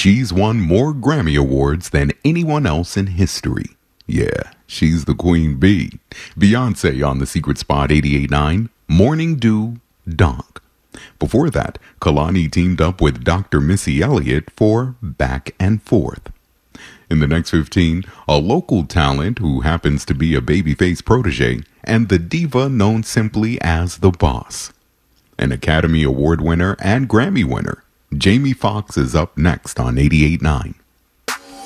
She's won more Grammy Awards than anyone else in history. Yeah, she's the Queen Bee. Beyonce on The Secret Spot 88.9, Morning Dew, Dog. Before that, Kalani teamed up with Dr. Missy Elliott for Back and Forth. In the next 15, a local talent who happens to be a babyface protege and the diva known simply as The Boss. An Academy Award winner and Grammy winner, Jamie Foxx is up next on 88.9.